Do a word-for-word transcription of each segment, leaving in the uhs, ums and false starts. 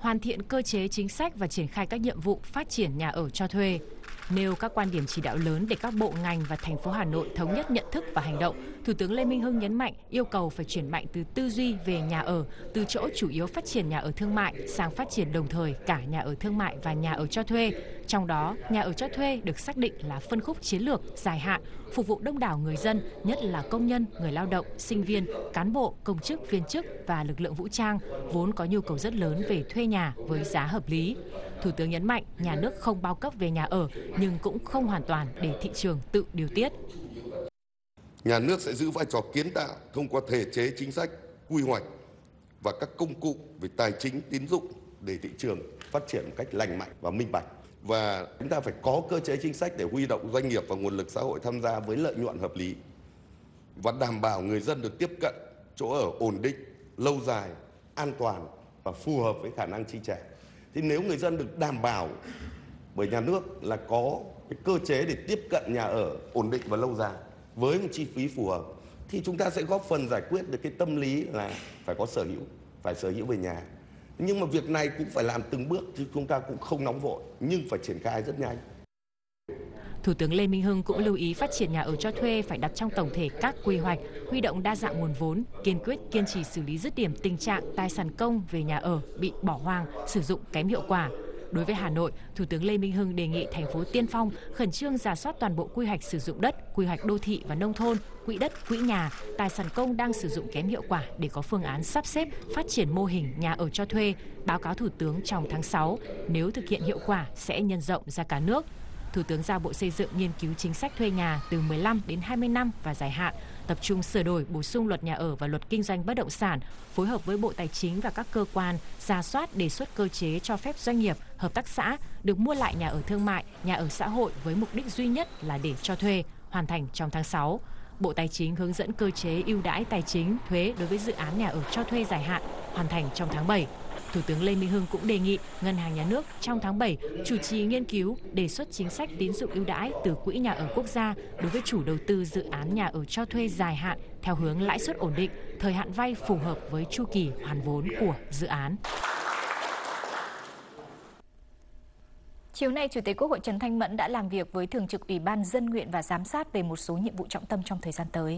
hoàn thiện cơ chế chính sách và triển khai các nhiệm vụ phát triển nhà ở cho thuê. Nêu các quan điểm chỉ đạo lớn để các bộ ngành và thành phố Hà Nội thống nhất nhận thức và hành động, Thủ tướng Lê Minh Hưng nhấn mạnh yêu cầu phải chuyển mạnh từ tư duy về nhà ở, từ chỗ chủ yếu phát triển nhà ở thương mại sang phát triển đồng thời cả nhà ở thương mại và nhà ở cho thuê. Trong đó, nhà ở cho thuê được xác định là phân khúc chiến lược, dài hạn, phục vụ đông đảo người dân, nhất là công nhân, người lao động, sinh viên, cán bộ, công chức, viên chức và lực lượng vũ trang, vốn có nhu cầu rất lớn về thuê nhà với giá hợp lý. Thủ tướng nhấn mạnh nhà nước không bao cấp về nhà ở nhưng cũng không hoàn toàn để thị trường tự điều tiết. Nhà nước sẽ giữ vai trò kiến tạo thông qua thể chế chính sách, quy hoạch và các công cụ về tài chính, tín dụng để thị trường phát triển một cách lành mạnh và minh bạch. Và chúng ta phải có cơ chế chính sách để huy động doanh nghiệp và nguồn lực xã hội tham gia với lợi nhuận hợp lý và đảm bảo người dân được tiếp cận chỗ ở ổn định, lâu dài, an toàn và phù hợp với khả năng chi trả. Thì nếu người dân được đảm bảo bởi nhà nước là có cái cơ chế để tiếp cận nhà ở ổn định và lâu dài với một chi phí phù hợp, thì chúng ta sẽ góp phần giải quyết được cái tâm lý là phải có sở hữu, phải sở hữu về nhà. Nhưng mà việc này cũng phải làm từng bước, chứ chúng ta cũng không nóng vội, nhưng phải triển khai rất nhanh. Thủ tướng Lê Minh Hưng cũng lưu ý phát triển nhà ở cho thuê phải đặt trong tổng thể các quy hoạch, huy động đa dạng nguồn vốn, kiên quyết kiên trì xử lý dứt điểm tình trạng tài sản công về nhà ở bị bỏ hoang, sử dụng kém hiệu quả. Đối với Hà Nội, Thủ tướng Lê Minh Hưng đề nghị thành phố tiên phong khẩn trương rà soát toàn bộ quy hoạch sử dụng đất, quy hoạch đô thị và nông thôn, quỹ đất, quỹ nhà, tài sản công đang sử dụng kém hiệu quả để có phương án sắp xếp phát triển mô hình nhà ở cho thuê, báo cáo Thủ tướng trong tháng sáu. Nếu thực hiện hiệu quả sẽ nhân rộng ra cả nước. Thủ tướng giao Bộ Xây dựng nghiên cứu chính sách thuê nhà từ mười lăm đến hai mươi năm và dài hạn, tập trung sửa đổi bổ sung luật nhà ở và luật kinh doanh bất động sản, phối hợp với Bộ Tài chính và các cơ quan rà soát đề xuất cơ chế cho phép doanh nghiệp, hợp tác xã được mua lại nhà ở thương mại, nhà ở xã hội với mục đích duy nhất là để cho thuê, hoàn thành trong tháng sáu. Bộ Tài chính hướng dẫn cơ chế ưu đãi tài chính, thuế đối với dự án nhà ở cho thuê dài hạn, hoàn thành trong tháng bảy. Thủ tướng Lê Minh Hưng cũng đề nghị Ngân hàng Nhà nước trong tháng bảy chủ trì nghiên cứu đề xuất chính sách tín dụng ưu đãi từ Quỹ Nhà ở Quốc gia đối với chủ đầu tư dự án nhà ở cho thuê dài hạn theo hướng lãi suất ổn định, thời hạn vay phù hợp với chu kỳ hoàn vốn của dự án. Chiều nay, Chủ tịch Quốc hội Trần Thanh Mẫn đã làm việc với Thường trực Ủy ban Dân nguyện và Giám sát về một số nhiệm vụ trọng tâm trong thời gian tới.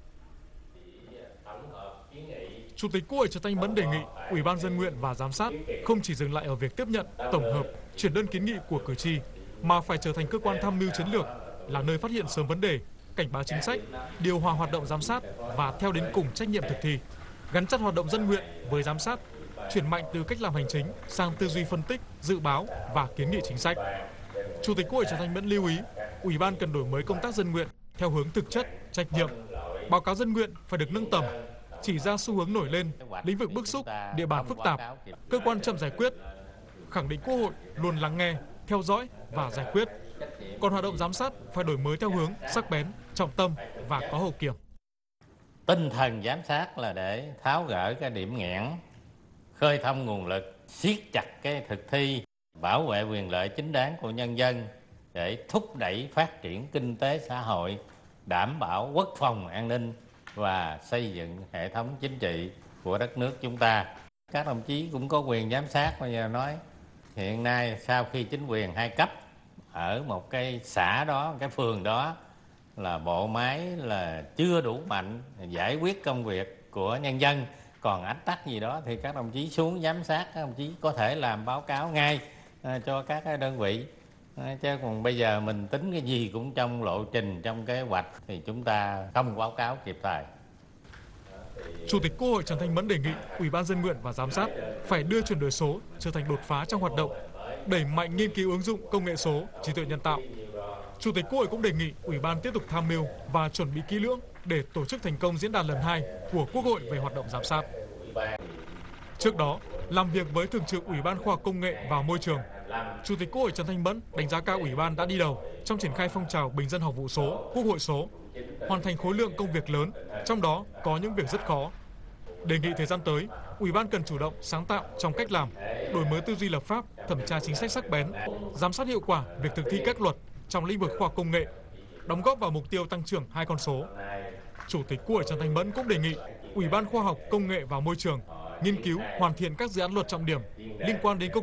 Chủ tịch Quốc hội Trần Thanh Mẫn đề nghị Ủy ban Dân nguyện và Giám sát không chỉ dừng lại ở việc tiếp nhận, tổng hợp, chuyển đơn kiến nghị của cử tri, mà phải trở thành cơ quan tham mưu chiến lược, là nơi phát hiện sớm vấn đề, cảnh báo chính sách, điều hòa hoạt động giám sát và theo đến cùng trách nhiệm thực thi, gắn chặt hoạt động dân nguyện với giám sát, chuyển mạnh từ cách làm hành chính sang tư duy phân tích, dự báo và kiến nghị chính sách. Chủ tịch Quốc hội Trần Thanh Mẫn lưu ý, Ủy ban cần đổi mới công tác dân nguyện theo hướng thực chất, trách nhiệm. Báo cáo dân nguyện phải được nâng tầm, chỉ ra xu hướng nổi lên, lĩnh vực bức xúc, địa bàn phức tạp, cơ quan chậm giải quyết. Khẳng định Quốc hội luôn lắng nghe, theo dõi và giải quyết. Còn hoạt động giám sát phải đổi mới theo hướng sắc bén, trọng tâm và có hậu kiểm. Tinh thần giám sát là để tháo gỡ cái điểm nghẽn, khơi thông nguồn lực, siết chặt cái thực thi, bảo vệ quyền lợi chính đáng của nhân dân để thúc đẩy phát triển kinh tế xã hội, đảm bảo quốc phòng an ninh và xây dựng hệ thống chính trị của đất nước chúng ta. Các đồng chí cũng có quyền giám sát. Bây giờ nói hiện nay sau khi chính quyền hai cấp ở một cái xã đó, cái phường đó là bộ máy là chưa đủ mạnh giải quyết công việc của nhân dân, còn ách tắc gì đó thì các đồng chí xuống giám sát, các đồng chí có thể làm báo cáo ngay cho các đơn vị. Chứ còn bây giờ mình tính cái gì cũng trong lộ trình, trong kế hoạch thì chúng ta không báo cáo kịp thời. Chủ tịch Quốc hội Trần Thanh Mẫn đề nghị Ủy ban Dân nguyện và Giám sát phải đưa chuyển đổi số trở thành đột phá trong hoạt động, đẩy mạnh nghiên cứu ứng dụng công nghệ số, trí tuệ nhân tạo. Chủ tịch Quốc hội cũng đề nghị Ủy ban tiếp tục tham mưu và chuẩn bị kỹ lưỡng để tổ chức thành công diễn đàn lần hai của Quốc hội về hoạt động giám sát. Trước đó, làm việc với Thường trực Ủy ban Khoa học Công nghệ và Môi trường, Chủ tịch Quốc hội Trần Thanh Mẫn đánh giá cao Ủy ban đã đi đầu trong triển khai phong trào Bình dân học vụ số, Quốc hội số, hoàn thành khối lượng công việc lớn, trong đó có những việc rất khó. Đề nghị thời gian tới, Ủy ban cần chủ động, sáng tạo trong cách làm, đổi mới tư duy lập pháp, thẩm tra chính sách sắc bén, giám sát hiệu quả việc thực thi các luật trong lĩnh vực khoa học công nghệ, đóng góp vào mục tiêu tăng trưởng hai con số. Chủ tịch Quốc hội Trần Thanh Mẫn cũng đề nghị Ủy ban Khoa học Công nghệ và Môi trường nghiên cứu, hoàn thiện các dự án luật trọng điểm liên quan đến công